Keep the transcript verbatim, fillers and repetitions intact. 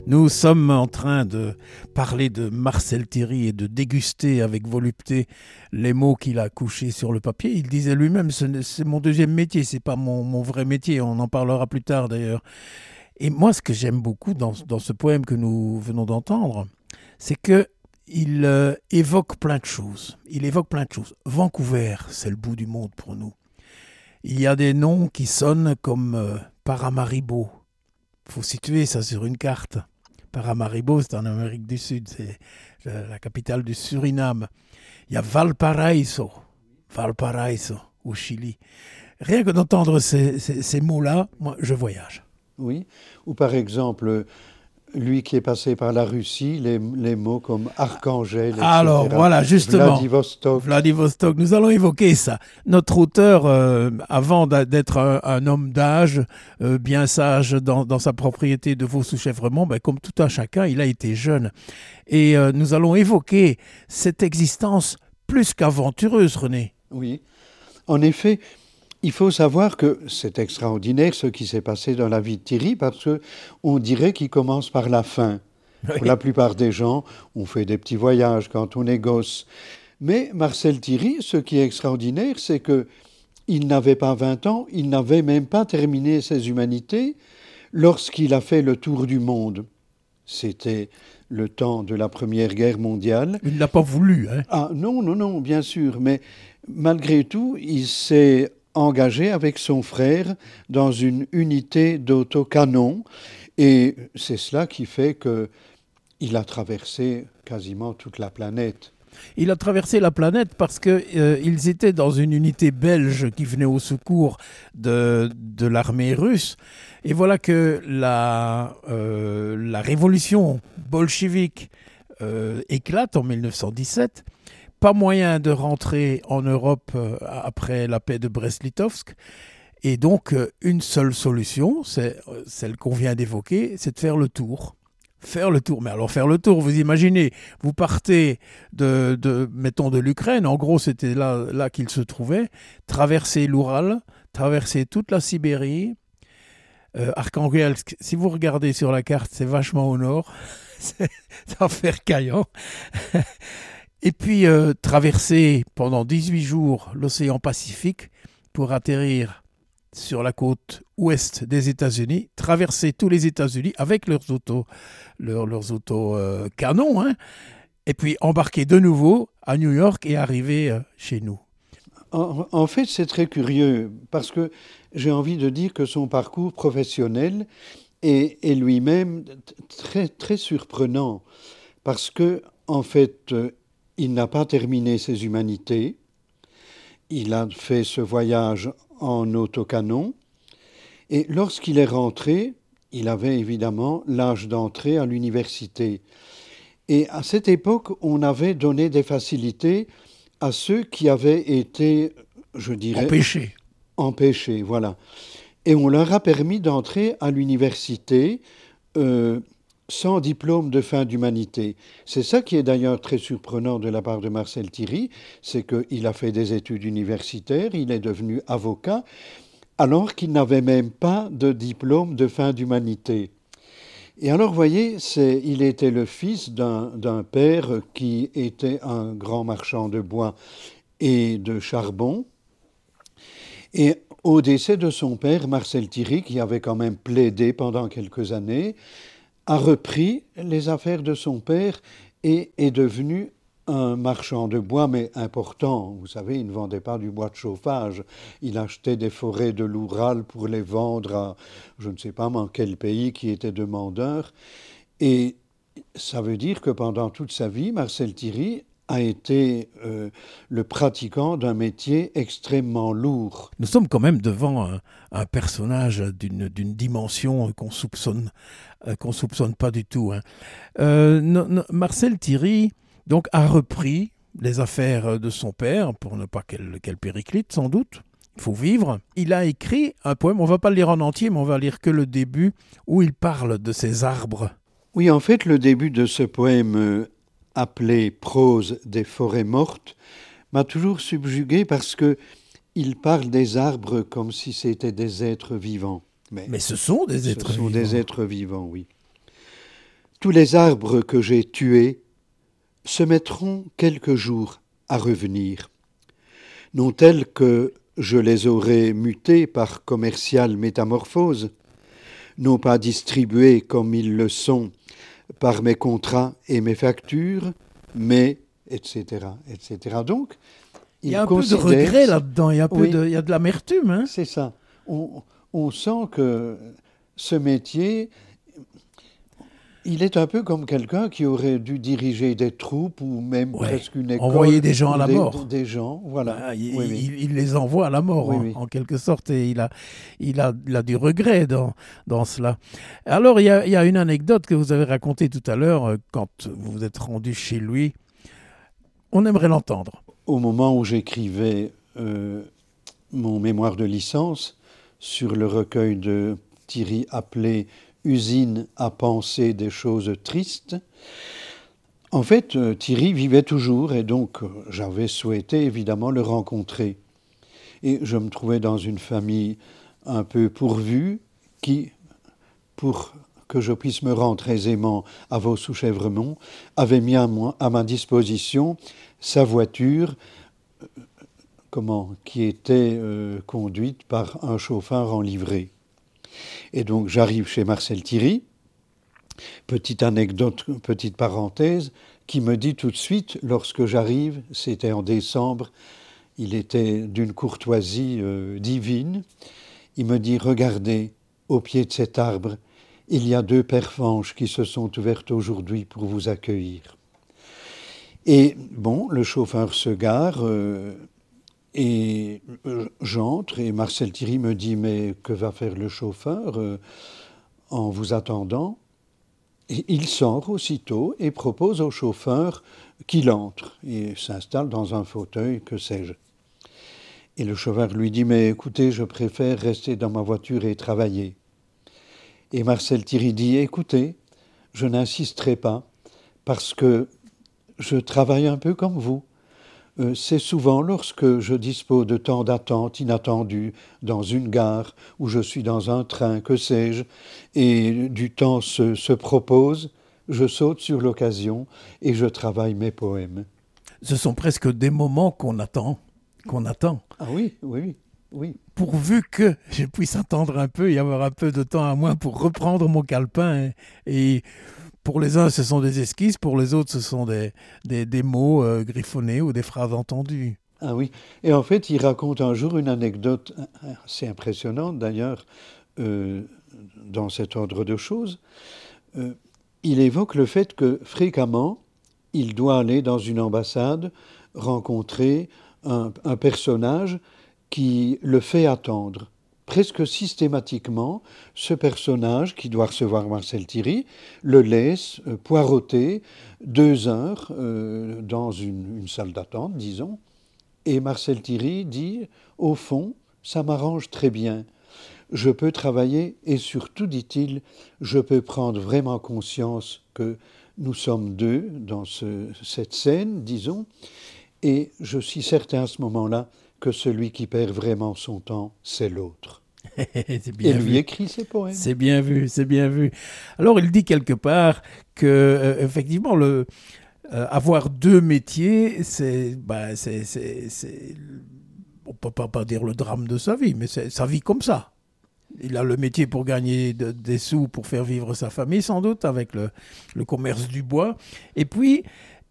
Nous sommes en train de parler de Marcel Thierry et de déguster avec volupté les mots qu'il a couchés sur le papier. Il disait lui-même, c'est mon deuxième métier, c'est pas mon, mon vrai métier, on en parlera plus tard d'ailleurs. Et moi, ce que j'aime beaucoup dans, dans ce poème que nous venons d'entendre, c'est que il euh, évoque plein de choses. Il évoque plein de choses. Vancouver, c'est le bout du monde pour nous. Il y a des noms qui sonnent comme euh, Paramaribo. Il faut situer ça sur une carte. Paramaribo, c'est en Amérique du Sud, c'est la, la capitale du Suriname. Il y a Valparaiso, Valparaiso au Chili. Rien que d'entendre ces, ces, ces mots-là, moi, je voyage. Oui, ou par exemple, lui qui est passé par la Russie, les, les mots comme archangel, et cetera. Alors voilà, justement, Vladivostok. Vladivostok, nous allons évoquer ça. Notre auteur, euh, avant d'être un, un homme d'âge, euh, bien sage dans, dans sa propriété de Vaux-sous-Chèvremont, ben, comme tout un chacun, il a été jeune. Et euh, nous allons évoquer cette existence plus qu'aventureuse, René. Oui, en effet, il faut savoir que c'est extraordinaire ce qui s'est passé dans la vie de Thierry parce qu'on dirait qu'il commence par la fin. Oui. Pour la plupart des gens, on fait des petits voyages quand on est gosse. Mais Marcel Thierry, ce qui est extraordinaire, c'est qu'il n'avait pas vingt ans, il n'avait même pas terminé ses humanités lorsqu'il a fait le tour du monde. C'était le temps de la Première Guerre mondiale. Il ne l'a pas voulu, hein? Ah non, non, non, bien sûr. Mais malgré tout, il s'est engagé avec son frère dans une unité d'autocanon. Et c'est cela qui fait qu'il a traversé quasiment toute la planète. Il a traversé la planète parce qu'ils euh, étaient dans une unité belge qui venait au secours de, de l'armée russe. Et voilà que la, euh, la révolution bolchevique euh, éclate en mille neuf cent dix-sept. Pas moyen de rentrer en Europe euh, après la paix de Brest-Litovsk. Et donc, euh, une seule solution, c'est celle qu'on vient d'évoquer, c'est de faire le tour. Faire le tour. Mais alors, faire le tour, vous imaginez, vous partez de, de mettons, de l'Ukraine, en gros, c'était là, là qu'il se trouvait, traverser l'Oural, traverser toute la Sibérie, euh, Arkhangelsk, si vous regardez sur la carte, c'est vachement au nord, c'est en fer caillant. Et puis, euh, traverser pendant dix-huit jours l'océan Pacifique pour atterrir sur la côte ouest des États-Unis, traverser tous les États-Unis avec leurs autos, leurs, leurs autos euh, canons, hein, et puis embarquer de nouveau à New York et arriver euh, chez nous. En, en fait, c'est très curieux parce que j'ai envie de dire que son parcours professionnel est, est lui-même très, très surprenant parce que, en fait, il n'a pas terminé ses humanités. Il a fait ce voyage en autocanon. Et lorsqu'il est rentré, il avait évidemment l'âge d'entrer à l'université. Et à cette époque, on avait donné des facilités à ceux qui avaient été, je dirais... Empêchés. Empêchés, voilà. Et on leur a permis d'entrer à l'université euh, sans diplôme de fin d'humanité. C'est ça qui est d'ailleurs très surprenant de la part de Marcel Thierry, c'est qu'il a fait des études universitaires, il est devenu avocat, alors qu'il n'avait même pas de diplôme de fin d'humanité. Et alors, vous voyez, c'est, il était le fils d'un, d'un père qui était un grand marchand de bois et de charbon. Et au décès de son père, Marcel Thierry, qui avait quand même plaidé pendant quelques années, a repris les affaires de son père et est devenu un marchand de bois, mais important. Vous savez, il ne vendait pas du bois de chauffage. Il achetait des forêts de l'Oural pour les vendre à, je ne sais pas en quel pays, qui était demandeur. Et ça veut dire que pendant toute sa vie, Marcel Thierry a été euh, le pratiquant d'un métier extrêmement lourd. Nous sommes quand même devant un, un personnage d'une, d'une dimension qu'on soupçonne, euh, qu'on soupçonne pas du tout. Hein. Euh, no, no, Marcel Thierry donc, a repris les affaires de son père, pour ne pas qu'elle, qu'elle périclite sans doute. Il faut vivre. Il a écrit un poème, on ne va pas le lire en entier, mais on va lire que le début, où il parle de ces arbres. Oui, en fait, le début de ce poème euh, appelé « Prose des forêts mortes » m'a toujours subjugué parce qu'il parle des arbres comme si c'était des êtres vivants. Mais, mais ce sont des êtres vivants. Ce sont vivants. des êtres vivants, oui. tous les arbres que j'ai tués se mettront quelques jours à revenir, non tels que je les aurais mutés par commerciale métamorphose, non pas distribués comme ils le sont par mes contrats et mes factures, mais et cetera, et cetera. Donc, il y a un peu de regret là-dedans, il y a, un peu oui, de, il y a de l'amertume. Hein. C'est ça. On, on sent que ce métier, il est un peu comme quelqu'un qui aurait dû diriger des troupes ou même Ouais. presque une école. Envoyer des gens à la des, mort. Des gens, voilà. Ah, il, oui, oui. Il, il les envoie à la mort, Oui, en, oui. en quelque sorte, et il a, il a, il a du regret dans, dans cela. Alors, il y, a, il y a une anecdote que vous avez racontée tout à l'heure, euh, quand vous vous êtes rendu chez lui. On aimerait l'entendre. Au moment où j'écrivais euh, mon mémoire de licence sur le recueil de Thierry appelé « Usine à penser des choses tristes », en fait, euh, Thierry vivait toujours et donc euh, j'avais souhaité évidemment le rencontrer. Et je me trouvais dans une famille un peu pourvue qui, pour que je puisse me rendre aisément à Vaux-sous-Chèvremont, avait mis à, moi, à ma disposition sa voiture, euh, comment, qui était euh, conduite par un chauffeur en livrée. Et donc j'arrive chez Marcel Thierry, petite anecdote, petite parenthèse, qui me dit tout de suite, lorsque j'arrive, c'était en décembre, il était d'une courtoisie euh, divine, il me dit « Regardez, au pied de cet arbre, il y a deux pervenches qui se sont ouvertes aujourd'hui pour vous accueillir. » Et bon, le chauffeur se gare euh, et euh, j'entre et Marcel Thierry me dit « Mais que va faire le chauffeur euh, en vous attendant ?» Et il sort aussitôt et propose au chauffeur qu'il entre et s'installe dans un fauteuil, que sais-je. Et le chauffeur lui dit « Mais écoutez, je préfère rester dans ma voiture et travailler. » Et Marcel Thierry dit « Écoutez, je n'insisterai pas parce que je travaille un peu comme vous. Euh, c'est souvent lorsque je dispose de temps d'attente inattendu dans une gare ou je suis dans un train, que sais-je, et du temps se, se propose, je saute sur l'occasion et je travaille mes poèmes. » Ce sont presque des moments qu'on attend, qu'on attend. Ah oui, oui, oui. Pourvu que je puisse attendre un peu et avoir un peu de temps à moi pour reprendre mon calepin. Et, et pour les uns, ce sont des esquisses, pour les autres, ce sont des, des, des mots euh, griffonnés ou des phrases entendues. Ah oui, et en fait, il raconte un jour une anecdote assez impressionnante d'ailleurs, euh, dans cet ordre de choses. Euh, il évoque le fait que fréquemment, il doit aller dans une ambassade rencontrer un, un personnage qui le fait attendre. Presque systématiquement, ce personnage qui doit recevoir Marcel Thierry le laisse euh, poireauter deux heures euh, dans une, une salle d'attente, disons. Et Marcel Thierry dit, au fond, ça m'arrange très bien. Je peux travailler et surtout, dit-il, je peux prendre vraiment conscience que nous sommes deux dans ce, cette scène, disons, et je suis certain à ce moment-là que celui qui perd vraiment son temps, c'est l'autre. C'est bien et lui vu. écrit ses poèmes. C'est bien vu, c'est bien vu. Alors il dit quelque part que euh, effectivement le euh, avoir deux métiers, c'est, bah, c'est, c'est, c'est, on peut pas, pas dire le drame de sa vie, mais c'est sa vie comme ça. Il a le métier pour gagner de, des sous, pour faire vivre sa famille sans doute avec le, le commerce du bois. Et puis